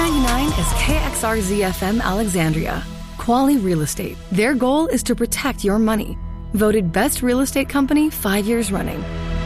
1099 is KXRZ FM Alexandria. Quality Real Estate. Their goal is to protect your money. Voted Best Real Estate Company 5 years running.